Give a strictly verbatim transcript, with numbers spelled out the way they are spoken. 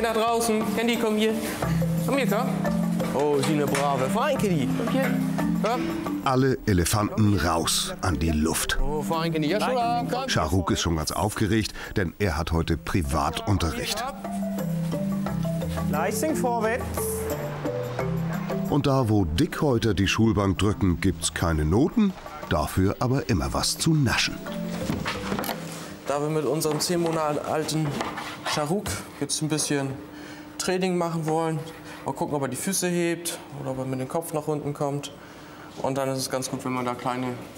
nach draußen. Candy, komm hier. Komm hier, komm. Oh, sie eine brave. Fein, Candy. Komm hier. Komm. Alle Elefanten raus an die Luft. Oh, fein, Candy. Ja, schon lang. Komm. Scharuk ist schon ganz aufgeregt, denn er hat heute Privatunterricht. Leistung vorwärts. Und da, wo Dickhäuter die Schulbank drücken, gibt's keine Noten, dafür aber immer was zu naschen. Da wir mit unserem zehn Monate alten Scharuk jetzt ein bisschen Training machen wollen, mal gucken, ob er die Füße hebt oder ob er mit dem Kopf nach unten kommt. Und dann ist es ganz gut, wenn man da kleine